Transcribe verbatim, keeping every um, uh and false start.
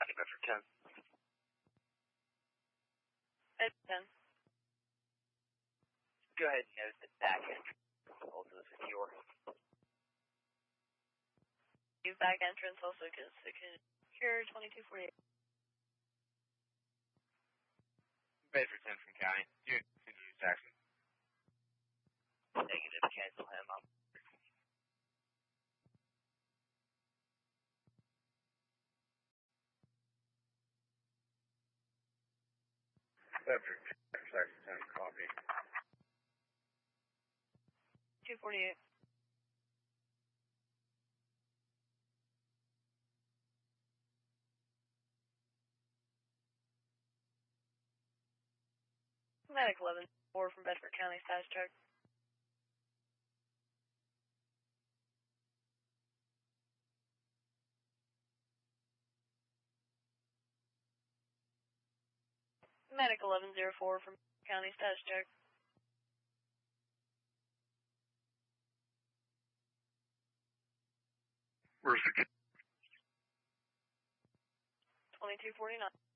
Bedford ten. It's ten. Go ahead and notice the back entrance. Also secure. Use back entrance also because secure twenty-two forty-eight. Bedford ten from County. Do you continue Jackson? Negative. Cancel him. I'm Bedford ten, Jackson ten, copy. two forty-eight. Medic eleven four from Bedford County, status check. Medic eleven zero four from County, status check. Where's the twenty-two forty-nine.